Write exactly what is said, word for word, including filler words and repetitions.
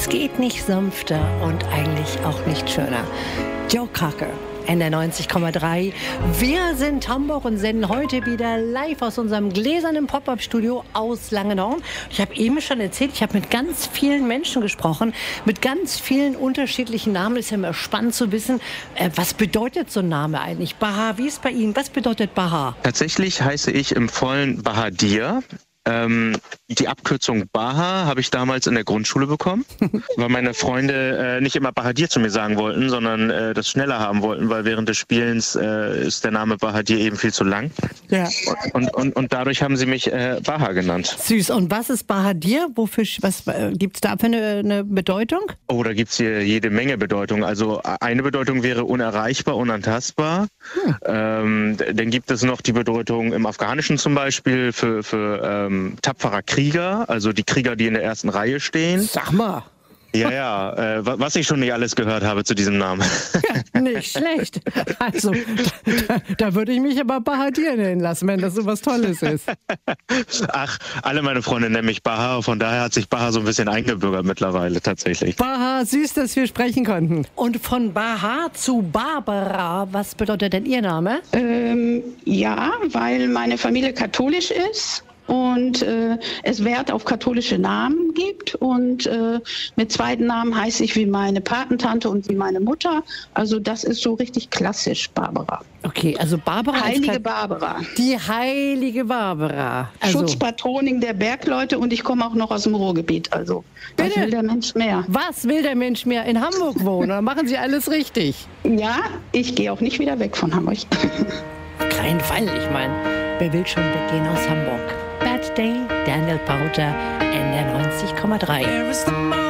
Es geht nicht sanfter und eigentlich auch nicht schöner. Joe Cocker, N R neunzig Komma drei. Wir sind Hamburg und senden heute wieder live aus unserem gläsernen Pop-Up-Studio aus Langenhorn. Ich habe eben schon erzählt, ich habe mit ganz vielen Menschen gesprochen, mit ganz vielen unterschiedlichen Namen. Ist ja immer spannend zu wissen, äh, was bedeutet so ein Name eigentlich? Baha, wie ist bei Ihnen? Was bedeutet Baha? Tatsächlich heiße ich im vollen Bahadir. Ähm, die Abkürzung Baha habe ich damals in der Grundschule bekommen, weil meine Freunde äh, nicht immer Bahadir zu mir sagen wollten, sondern äh, das schneller haben wollten, weil während des Spielens äh, ist der Name Bahadir eben viel zu lang. Ja. Und, und, und dadurch haben sie mich äh, Baha genannt. Süß. Und was ist Bahadir? Wofür, was äh, gibt es da für eine, eine Bedeutung? Oh, da gibt es hier jede Menge Bedeutung. Also eine Bedeutung wäre unerreichbar, unantastbar. Hm. Ähm, dann gibt es noch die Bedeutung im Afghanischen zum Beispiel für, für ähm, tapferer Krieger, also die Krieger, die in der ersten Reihe stehen. Sag mal. Ja, ja, äh, was ich schon nicht alles gehört habe zu diesem Namen. Ja, nicht schlecht. Also, da, da würde ich mich aber Bahadir nennen lassen, wenn das so was Tolles ist. Ach, alle meine Freunde nennen mich Baha, von daher hat sich Baha so ein bisschen eingebürgert mittlerweile tatsächlich. Baha, süß, dass wir sprechen konnten. Und von Baha zu Barbara, was bedeutet denn Ihr Name? Ähm, ja, weil meine Familie katholisch ist. Und äh, es Wert auf katholische Namen gibt. Und äh, mit zweiten Namen heiße ich wie meine Patentante und wie meine Mutter. Also das ist so richtig klassisch, Barbara. Okay, also Barbara. Heilige Barbara. Die heilige Barbara. Also Schutzpatronin der Bergleute und ich komme auch noch aus dem Ruhrgebiet. Also was Bitte? will der Mensch mehr? Was will der Mensch mehr? In Hamburg wohnen? Dann machen Sie alles richtig. Ja, ich gehe auch nicht wieder weg von Hamburg. Kein Fall, ich meine, wer will schon weggehen aus Hamburg? Bad Day, Daniel Powter, N R neunzig Komma drei.